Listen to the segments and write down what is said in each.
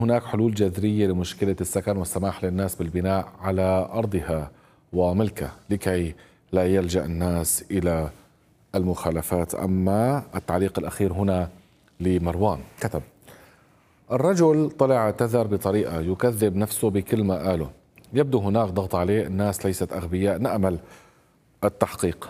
هناك حلول جذرية لمشكلة السكن والسماح للناس بالبناء على أرضها وملكه لكي لا يلجأ الناس إلى المخالفات. أما التعليق الأخير هنا لمروان كتب: الرجل طلع اعتذر بطريقة يكذب نفسه بكل ما قاله، يبدو هناك ضغط عليه، الناس ليست أغبياء، نأمل التحقيق.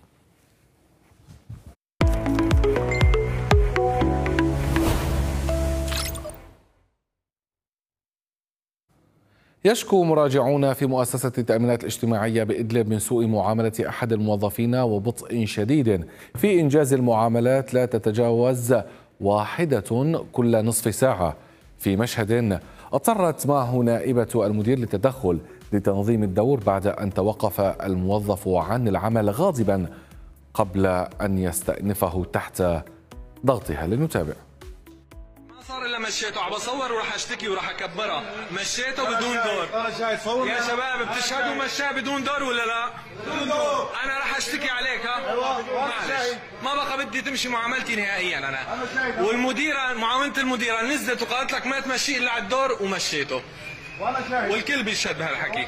يشكو مراجعون في مؤسسة التأمينات الاجتماعية بإدلب من سوء معاملة أحد الموظفين وبطء شديد في إنجاز المعاملات لا تتجاوز واحدة كل نصف ساعة، في مشهد اضطرت معه نائبة المدير للتدخل لتنظيم الدور بعد أن توقف الموظف عن العمل غاضبا قبل أن يستأنفه تحت ضغطها. لنتابع. صار الا مشيته، عم بصور وراح اشتكي وراح اكبرها، مشيته بدون دور. انا شايف فور يا شباب بتشهدوا مشاه بدون دور ولا لا؟ بدون دور. انا راح اشتكي عليك. ها؟ معلش ما بقى بدي تمشي معاملتي نهائيا انا. والمديره معاونة المديره نزلت وقالت لك ما تمشيه الا على الدور ومشيته. والكل بيشهد بهالحكي.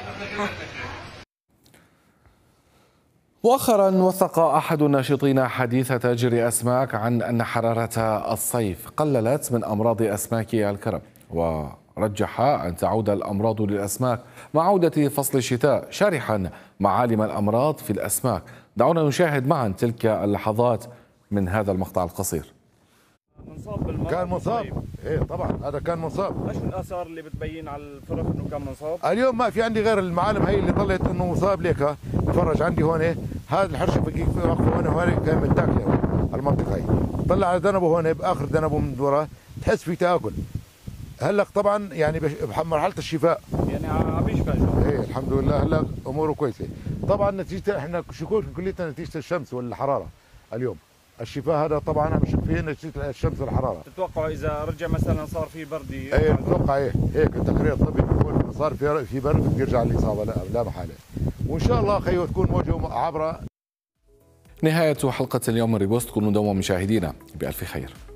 مؤخرا وثق أحد الناشطين حديث تاجر أسماك عن أن حرارة الصيف قللت من أمراض أسماك الكرم، ورجح أن تعود الأمراض للأسماك مع عودة فصل الشتاء، شارحا معالم الأمراض في الأسماك. دعونا نشاهد معا تلك اللحظات من هذا المقطع القصير. كان مصاب. ايه طبعا هذا كان مصاب. ايش الاثار اللي بتبين على الفرخ انه كان مصاب؟ اليوم ما في عندي غير المعالم هي اللي طلعت انه مصاب. ليك تفرج عندي هون، هذا الحرشه فقيق في وقفه هون كان متاكله المنطقه هي، طلع على ذنبه هون باخر ذنبه من ورا تحس في تاكل. هلا طبعا يعني بمرحله الشفاء، يعني عم يشفى. ايه الحمد لله هلا اموره كويسه. طبعا نتيجه احنا شكوك كليتنا نتيجه الشمس والحراره. اليوم الشفاء هذا طبعا عم نشوف فيه نتيجه الشمس والحراره. تتوقع اذا رجع مثلا صار في برد؟ ايه بتوقع هيك التقرير الطبي بيقول صار في برد بيرجع الاصابه لا محاله، وان شاء الله خيو تكون موجه عبره. نهاية حلقة اليوم من ريبوست. كونوا دوما مشاهدينا بألف خير.